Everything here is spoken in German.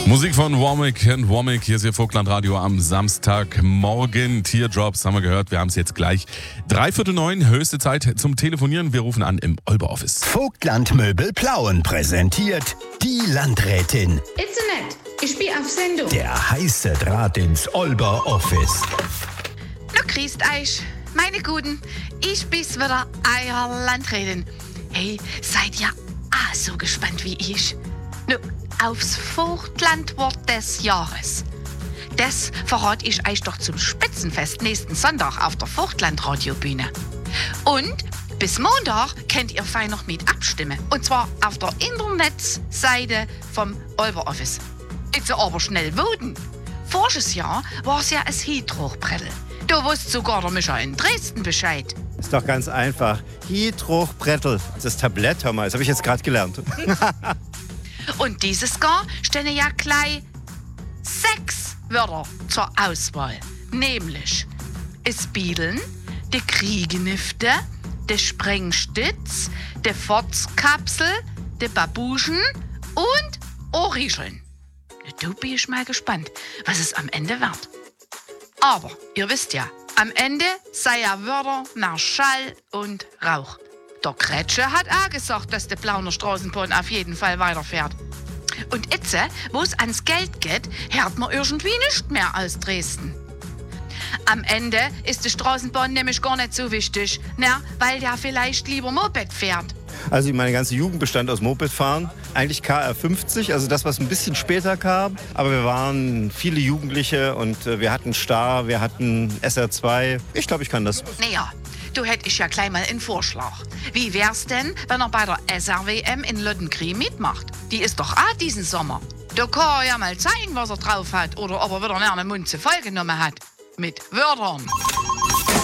Musik von Womack and Womack. Hier ist Ihr Vogtland-Radio am Samstagmorgen. Teardrops haben wir gehört. Wir haben es jetzt gleich 8:45. Höchste Zeit zum Telefonieren. Wir rufen an im Olber-Office. Vogtland Möbel Plauen präsentiert die Landrätin. Internet, ich bin auf Sendung. Der heiße Draht ins Olber-Office. Na, grüßt euch, meine Guten. Ich bin's wieder, euer Landrätin. Hey, seid ihr auch so gespannt wie ich? Nu, aufs Vogtlandwort des Jahres. Das verrate ich euch doch zum Spitzenfest nächsten Sonntag auf der Vogtland-Radiobühne. Und bis Montag könnt ihr fein noch mit abstimmen. Und zwar auf der Internetseite vom Olber-Office. Jetzt aber schnell voten. Voriges Jahr war es ja ein Hiethochbrettel. Du wusst sogar der Mischa in Dresden Bescheid. Ist doch ganz einfach. Hiethochbrettel. Das Tablett, hör mal, das habe ich jetzt gerade gelernt. Und dieses Jahr stehen ja gleich 6 Wörter zur Auswahl. Nämlich es Biedeln, de Kriegenifte, de Sprengstütz, de Fotzkapsel, de Babuschen und Orischeln. Da bin ich mal gespannt, was es am Ende wird. Aber ihr wisst ja, am Ende sei ja Wörter nach Schall und Rauch. Der Kretsche hat auch gesagt, dass der Plauner Straßenbahn auf jeden Fall weiterfährt. Und jetzt, wo es ans Geld geht, hört man irgendwie nicht mehr aus Dresden. Am Ende ist die Straßenbahn nämlich gar nicht so wichtig, weil der vielleicht lieber Moped fährt. Also meine ganze Jugend bestand aus Mopedfahren. Eigentlich KR50, also das, was ein bisschen später kam. Aber wir waren viele Jugendliche und wir hatten Star, wir hatten SR2. Ich glaube, ich kann das. Naja, du hätt ich ja gleich mal einen Vorschlag. Wie wär's denn, wenn er bei der SRWM in Lottenkrie mitmacht? Die ist doch auch diesen Sommer. Da kann er ja mal zeigen, was er drauf hat oder ob er wieder einen Mund zu voll genommen hat. Mit Wörtern.